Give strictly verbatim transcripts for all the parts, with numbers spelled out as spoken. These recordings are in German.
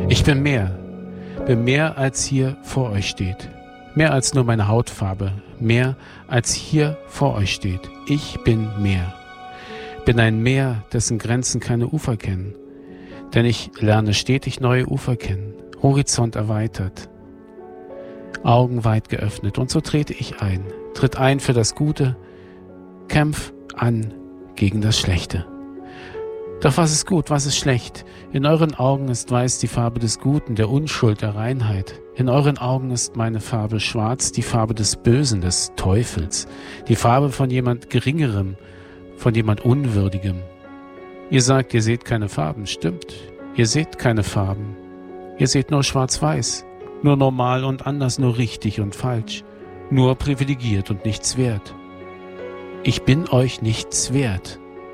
Ich bin mehr, bin mehr als hier vor euch steht. Mehr als nur meine Hautfarbe, mehr als hier vor euch steht. Ich bin mehr. Bin ein Meer, dessen Grenzen keine Ufer kennen. Denn ich lerne stetig neue Ufer kennen, Horizont erweitert, Augen weit geöffnet. Und so trete ich ein, tritt ein für das Gute, kämpf an gegen das Schlechte. Doch was ist gut, was ist schlecht? In euren Augen ist weiß die Farbe des Guten, der Unschuld, der Reinheit. In euren Augen ist meine Farbe schwarz, die Farbe des Bösen, des Teufels. Die Farbe von jemand Geringerem, von jemand Unwürdigem. Ihr sagt, ihr seht keine Farben. Stimmt, ihr seht keine Farben. Ihr seht nur schwarz-weiß, nur normal und anders, nur richtig und falsch. Nur privilegiert und nichts wert. Ich bin euch nichts wert.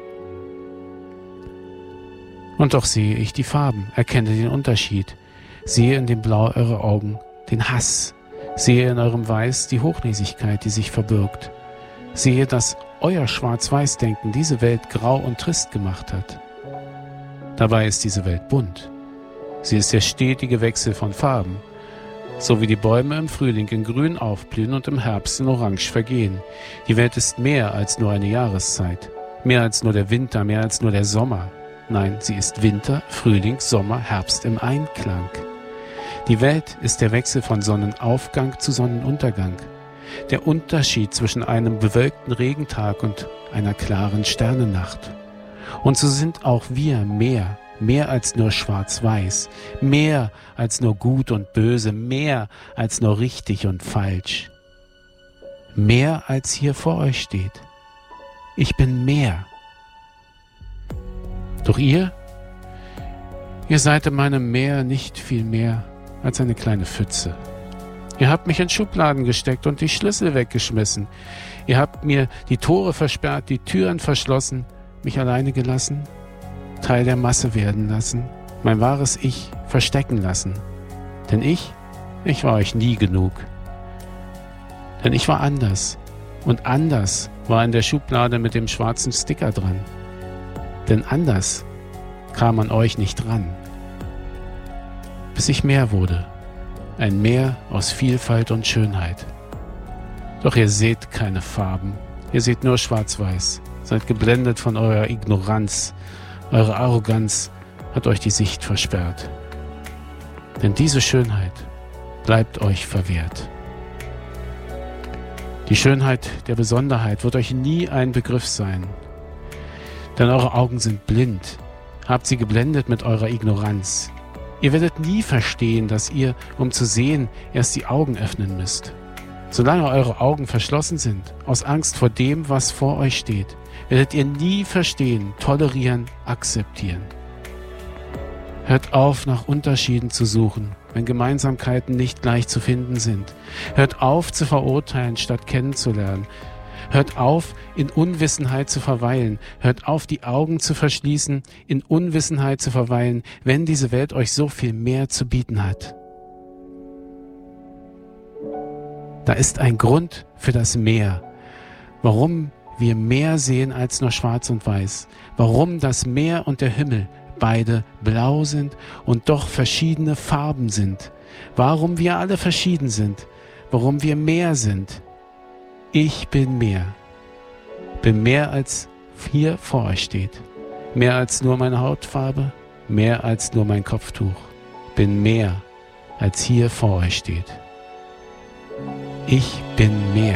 Und doch sehe ich die Farben, erkenne den Unterschied, sehe in dem Blau eurer Augen den Hass, sehe in eurem Weiß die Hochnäsigkeit, die sich verbirgt, sehe, dass euer Schwarz-Weiß-Denken diese Welt grau und trist gemacht hat. Dabei ist diese Welt bunt. Sie ist der stetige Wechsel von Farben, so wie die Bäume im Frühling in Grün aufblühen und im Herbst in Orange vergehen. Die Welt ist mehr als nur eine Jahreszeit, mehr als nur der Winter, mehr als nur der Sommer. Nein, sie ist Winter, Frühling, Sommer, Herbst im Einklang. Die Welt ist der Wechsel von Sonnenaufgang zu Sonnenuntergang. Der Unterschied zwischen einem bewölkten Regentag und einer klaren Sternennacht. Und so sind auch wir mehr, mehr als nur schwarz-weiß, mehr als nur gut und böse, mehr als nur richtig und falsch. Mehr als hier vor euch steht. Ich bin mehr. Doch ihr, ihr seid in meinem Meer nicht viel mehr als eine kleine Pfütze. Ihr habt mich in Schubladen gesteckt und die Schlüssel weggeschmissen. Ihr habt mir die Tore versperrt, die Türen verschlossen, mich alleine gelassen, Teil der Masse werden lassen, mein wahres Ich verstecken lassen. Denn ich, ich war euch nie genug. Denn ich war anders und anders war in der Schublade mit dem schwarzen Sticker dran. Denn anders kam an euch nicht ran, bis ich mehr wurde, ein Meer aus Vielfalt und Schönheit. Doch ihr seht keine Farben, ihr seht nur schwarz-weiß, seid geblendet von eurer Ignoranz, eure Arroganz hat euch die Sicht versperrt. Denn diese Schönheit bleibt euch verwehrt. Die Schönheit der Besonderheit wird euch nie ein Begriff sein. Denn eure Augen sind blind, habt sie geblendet mit eurer Ignoranz. Ihr werdet nie verstehen, dass ihr, um zu sehen, erst die Augen öffnen müsst. Solange eure Augen verschlossen sind, aus Angst vor dem, was vor euch steht, werdet ihr nie verstehen, tolerieren, akzeptieren. Hört auf, nach Unterschieden zu suchen, wenn Gemeinsamkeiten nicht gleich zu finden sind. Hört auf, zu verurteilen, statt kennenzulernen. Hört auf, in Unwissenheit zu verweilen. Hört auf, die Augen zu verschließen, in Unwissenheit zu verweilen, wenn diese Welt euch so viel mehr zu bieten hat. Da ist ein Grund für das Meer, warum wir mehr sehen als nur schwarz und weiß, warum das Meer und der Himmel beide blau sind und doch verschiedene Farben sind, warum wir alle verschieden sind, warum wir mehr sind. Ich bin mehr, bin mehr als hier vor euch steht, mehr als nur meine Hautfarbe, mehr als nur mein Kopftuch, bin mehr als hier vor euch steht. Ich bin mehr.